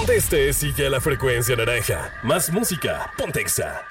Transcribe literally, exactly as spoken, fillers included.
Donde estés, sigue a la frecuencia naranja. Más música, ponte Exa.